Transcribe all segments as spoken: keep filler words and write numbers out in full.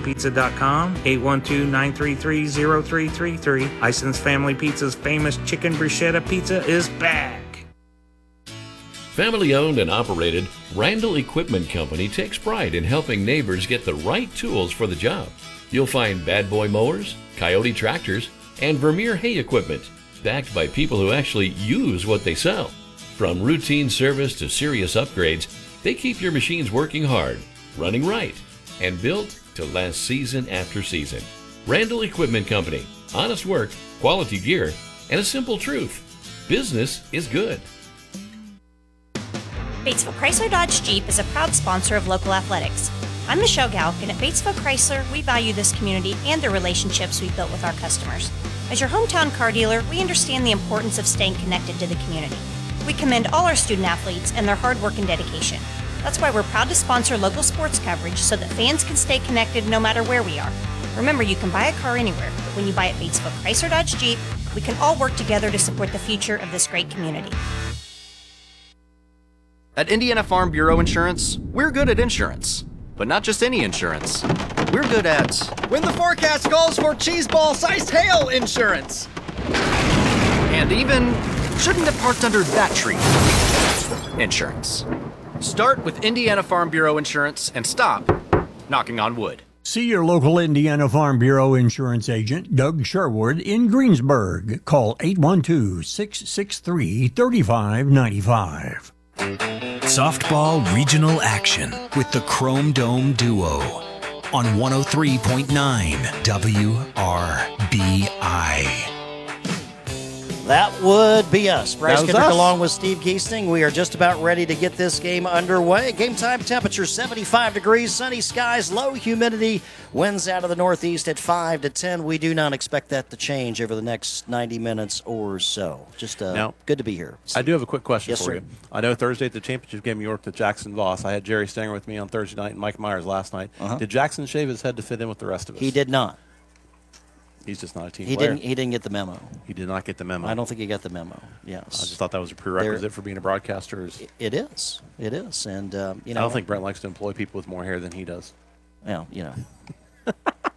pizza dot com, eight one two, nine three three, zero three three three. Ison's Family Pizza's famous chicken bruschetta pizza is back. Family owned and operated, Randall Equipment Company takes pride in helping neighbors get the right tools for the job. You'll find Bad Boy mowers, Coyote tractors, and Vermeer hay equipment, backed by people who actually use what they sell. From routine service to serious upgrades, they keep your machines working hard, running right, and built to last season after season. Randall Equipment Company. Honest work, quality gear, and a simple truth. Business is good. Batesville Chrysler Dodge Jeep is a proud sponsor of local athletics. I'm Michelle Galk, and at Batesville Chrysler, we value this community and the relationships we've built with our customers. As your hometown car dealer, we understand the importance of staying connected to the community. We commend all our student athletes and their hard work and dedication. That's why we're proud to sponsor local sports coverage so that fans can stay connected no matter where we are. Remember, you can buy a car anywhere, but when you buy at Batesville Chrysler Dodge Jeep, we can all work together to support the future of this great community. At Indiana Farm Bureau Insurance, we're good at insurance. But not just any insurance. We're good at... when the forecast calls for cheese ball-sized hail insurance. And even... shouldn't have parked under that tree. Insurance. Start with Indiana Farm Bureau Insurance and stop knocking on wood. See your local Indiana Farm Bureau insurance agent, Doug Sherwood, in Greensburg. Call eight one two, six six three, three five nine five. Softball regional action with the Chrome Dome Duo on one oh three point nine W R B I. That would be us. Bryce was Kendrick us. along with Steve Geesting. We are just about ready to get this game underway. Game time temperature seventy-five degrees, sunny skies, low humidity, winds out of the northeast at five to ten. We do not expect that to change over the next ninety minutes or so. Just uh, Now, good to be here. I do have a quick question Yes, for sir. you. I know Thursday at the championship game, York with Jackson Voss. I had Jerry Stanger with me on Thursday night and Mike Myers last night. Uh-huh. Did Jackson shave his head to fit in with the rest of us? He did not. He's just not a team He player. didn't. He didn't get the memo. He did not get the memo. I don't think he got the memo. Yes. I just thought that was a prerequisite There- for being a broadcaster. Is, It is. It is. And, um, you know. I don't think Brent likes to employ people with more hair than he does. Well, you know.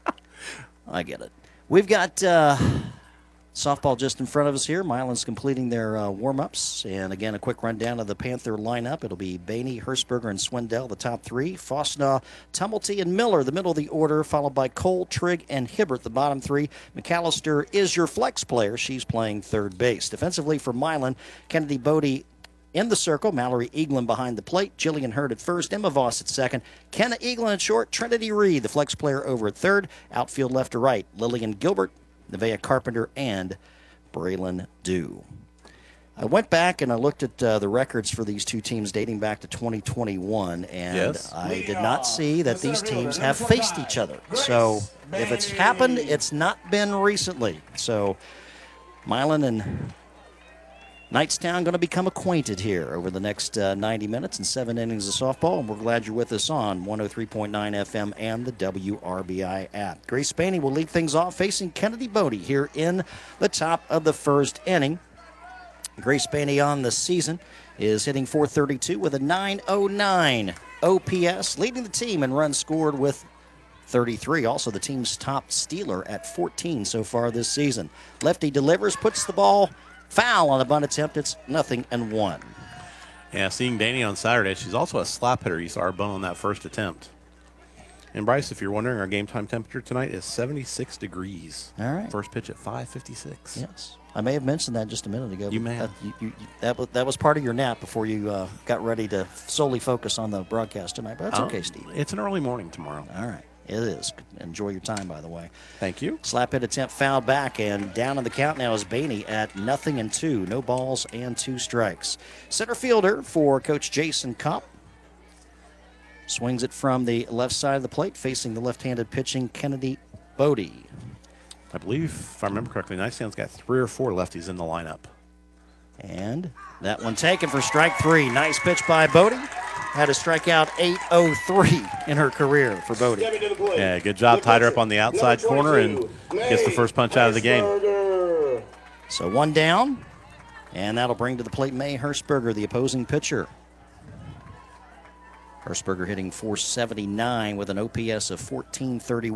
I get it. We've got uh, softball just in front of us here. Milan's completing their uh, warm-ups. And, again, a quick rundown of the Panther lineup. It'll be Bainey, Hershberger, and Swindell, the top three. Fosnaugh, Tumulty, and Miller, the middle of the order, followed by Cole, Trigg, and Hibbert, the bottom three. McAllister is your flex player. She's playing third base. Defensively for Milan, Kennedy Bodie in the circle, Mallory Eaglin behind the plate, Jillian Hurd at first, Emma Voss at second, Kenna Eaglin at short, Trinity Reed, the flex player, over at third, outfield left to right, Lillian Gilbert, Nevaeh Carpenter, and Braylon Dew. I went back and I looked at uh, the records for these two teams dating back to twenty twenty-one, and Yes. I did not see that these teams have faced each other. So if it's happened, it's not been recently. So Milan and Knightstown going to become acquainted here over the next uh, ninety minutes and seven innings of softball, and we're glad you're with us on one oh three point nine F M and the W R B I app. Grace Bainey will lead things off facing Kennedy Bodie here in the top of the first inning. Grace Bainey on the season is hitting four thirty-two with a nine oh nine O P S, leading the team in runs scored with thirty-three. Also the team's top stealer at fourteen so far this season. Lefty delivers, puts the ball foul on a bunt attempt. It's nothing and one. Yeah, seeing Danny on Saturday, she's also a slap hitter. You saw her bunt on that first attempt. And Bryce, if you're wondering, our game time temperature tonight is seventy-six degrees. All right. First pitch at five fifty-six. Yes. I may have mentioned that just a minute ago. You but may that, have. you, you, that, was, that was part of your nap before you uh, got ready to solely focus on the broadcast tonight. But that's Um, okay, Steve. It's an early morning tomorrow. All right. It is. Enjoy your time, by the way. Thank you. Slap hit attempt fouled back, and down in the count now is Bainey at nothing and two. No balls and two strikes. Center fielder for Coach Jason Kopp. Swings it from the left side of the plate, facing the left-handed pitching Kennedy Bodie. I believe, if I remember correctly, Knightstown's got three or four lefties in the lineup. And that one taken for strike three. Nice pitch by Bodie. Had a strikeout eight oh three in her career for Bodie. Yeah, good job. Tied her up on the outside corner and gets the first punch out of the game. So one down, and that'll bring to the plate May Hershberger, the opposing pitcher. Hershberger hitting four seventy-nine with an O P S of fourteen thirty-one.